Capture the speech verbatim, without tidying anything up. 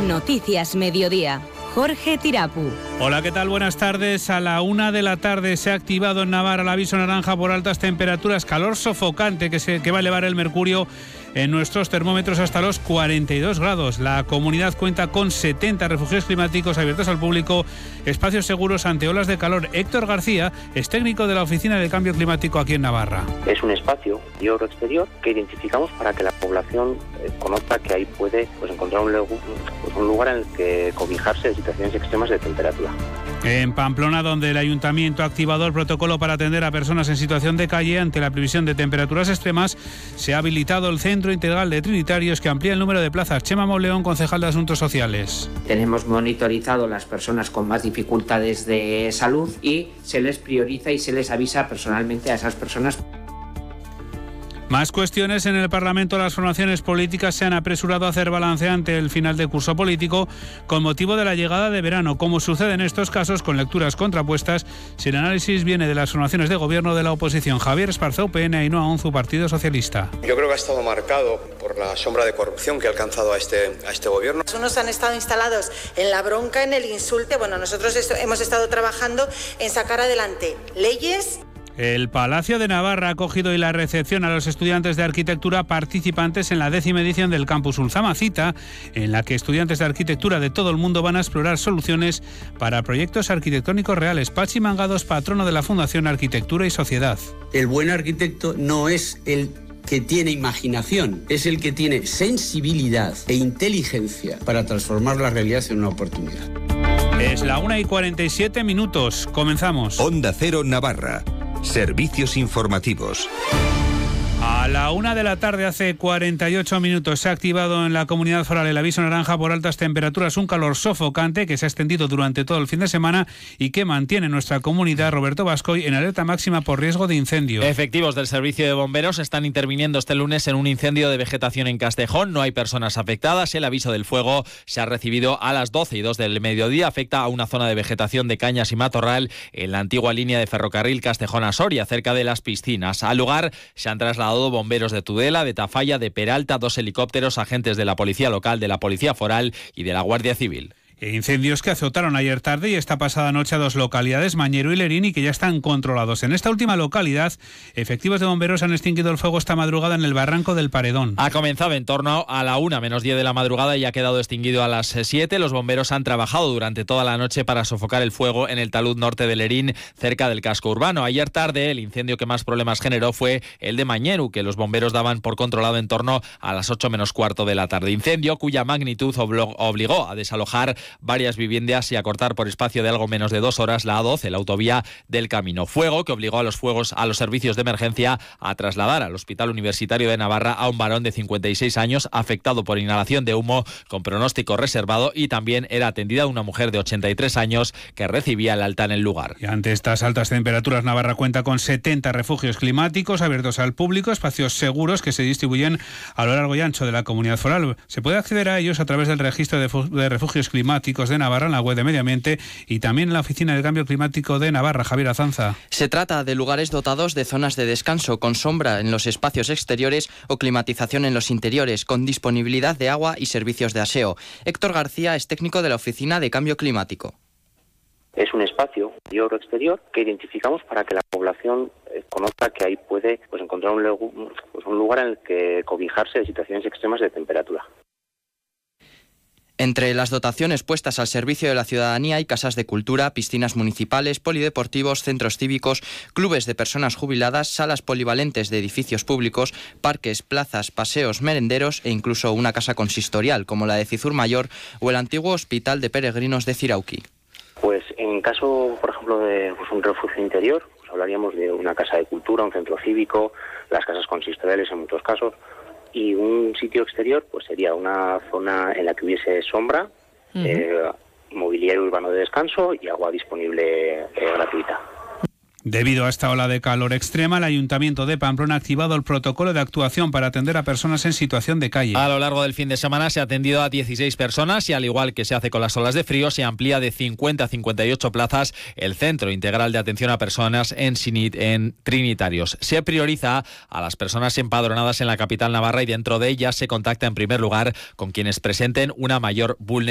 Noticias Mediodía. Jorge Tirapu. Hola, ¿qué tal? Buenas tardes. A la una de la tarde se ha activado en Navarra el aviso naranja por altas temperaturas, calor sofocante que, se, que va a elevar el mercurio en nuestros termómetros hasta los cuarenta y dos grados. La comunidad cuenta con setenta refugios climáticos abiertos al público, espacios seguros ante olas de calor. Héctor García es técnico de la Oficina de Cambio Climático aquí en Navarra. Es un espacio interior o exterior que identificamos para que la población eh, conozca que ahí puede pues, encontrar un, pues, un lugar en el que cobijarse de situaciones extremas de temperatura. En Pamplona, donde el Ayuntamiento ha activado el protocolo para atender a personas en situación de calle ante la previsión de temperaturas extremas, se ha habilitado el Centro Integral de Trinitarios que amplía el número de plazas. Chema Mauleón, concejal de Asuntos Sociales. Tenemos monitorizado las personas con más dificultades de salud y se les prioriza y se les avisa personalmente a esas personas. Más cuestiones. En el Parlamento, las formaciones políticas se han apresurado a hacer balance ante el final del curso político con motivo de la llegada de verano. Como sucede en estos casos, con lecturas contrapuestas, si el análisis viene de las formaciones de gobierno de la oposición. Javier Esparza, U P N, Ainhoa Onzu, Partido Socialista. Yo creo que ha estado marcado por la sombra de corrupción que ha alcanzado a este, a este gobierno. Unos han estado instalados en la bronca, en el insulte. Bueno, nosotros esto, hemos estado trabajando en sacar adelante leyes. El Palacio de Navarra ha acogido hoy la recepción a los estudiantes de arquitectura participantes en la décima edición del Campus Ulzama, cita en la que estudiantes de arquitectura de todo el mundo van a explorar soluciones para proyectos arquitectónicos reales. Pachi Mangados, patrono de la Fundación Arquitectura y Sociedad. El buen arquitecto no es el que tiene imaginación, es el que tiene sensibilidad e inteligencia para transformar la realidad en una oportunidad. Es la una y cuarenta y siete minutos. Comenzamos. Onda Cero Navarra. Servicios informativos. A la una de la tarde, hace cuarenta y ocho minutos, se ha activado en la Comunidad Foral el aviso naranja por altas temperaturas, un calor sofocante que se ha extendido durante todo el fin de semana y que mantiene nuestra comunidad, Roberto Bascoy, en alerta máxima por riesgo de incendio. Efectivos del Servicio de Bomberos están interviniendo este lunes en un incendio de vegetación en Castejón. No hay personas afectadas. El aviso del fuego se ha recibido a las doce y dos del mediodía. Afecta a una zona de vegetación de cañas y matorral en la antigua línea de ferrocarril Castejón a Soria, cerca de las piscinas. Al lugar se han trasladado bomberos de Tudela, de Tafalla, de Peralta, dos helicópteros, agentes de la Policía Local, de la Policía Foral y de la Guardia Civil. Incendios que azotaron ayer tarde y esta pasada noche a dos localidades, Mañero y Lerín, y que ya están controlados. En esta última localidad, efectivos de bomberos han extinguido el fuego esta madrugada en el barranco del Paredón. Ha comenzado en torno a la una menos diez de la madrugada y ha quedado extinguido a las siete. Los bomberos han trabajado durante toda la noche para sofocar el fuego en el talud norte de Lerín, cerca del casco urbano. Ayer tarde, el incendio que más problemas generó fue el de Mañero, que los bomberos daban por controlado en torno a las ocho menos cuarto de la tarde. Incendio cuya magnitud obligó a desalojar varias viviendas y a cortar por espacio de algo menos de dos horas la A doce, la autovía del Camino. Fuego que obligó a los fuegos a los servicios de emergencia a trasladar al Hospital Universitario de Navarra a un varón de cincuenta y seis años afectado por inhalación de humo con pronóstico reservado, y también era atendida una mujer de ochenta y tres años que recibía el alta en el lugar. Y ante estas altas temperaturas, Navarra cuenta con setenta refugios climáticos abiertos al público, espacios seguros que se distribuyen a lo largo y ancho de la comunidad foral. Se puede acceder a ellos a través del registro de, de refugios climáticos de Navarra en la web de Medio Ambiente y también en la Oficina de Cambio Climático de Navarra. Javier Azanza. Se trata de lugares dotados de zonas de descanso con sombra en los espacios exteriores o climatización en los interiores, con disponibilidad de agua y servicios de aseo. Héctor García es técnico de la Oficina de Cambio Climático. Es un espacio interior o exterior que identificamos para que la población eh, conozca que ahí puede pues, encontrar un, pues, un lugar en el que cobijarse de situaciones extremas de temperatura. Entre las dotaciones puestas al servicio de la ciudadanía hay casas de cultura, piscinas municipales, polideportivos, centros cívicos, clubes de personas jubiladas, salas polivalentes de edificios públicos, parques, plazas, paseos, merenderos e incluso una casa consistorial como la de Cizur Mayor o el antiguo Hospital de Peregrinos de Cirauqui. Pues en caso, por ejemplo, de pues, un refugio interior, pues hablaríamos de una casa de cultura, un centro cívico, las casas consistoriales en muchos casos. Y un sitio exterior pues sería una zona en la que hubiese sombra, uh-huh. eh, mobiliario urbano de descanso y agua disponible eh, gratuita. Debido a esta ola de calor extrema, el Ayuntamiento de Pamplona ha activado el protocolo de actuación para atender a personas en situación de calle. A lo largo del fin de semana se ha atendido a dieciséis personas y, al igual que se hace con las olas de frío, se amplía de cincuenta a cincuenta y ocho plazas el Centro Integral de Atención a Personas en, Sinit, en Trinitarios. Se prioriza a las personas empadronadas en la capital navarra y dentro de ellas se contacta en primer lugar con quienes presenten una mayor vulnerabilidad.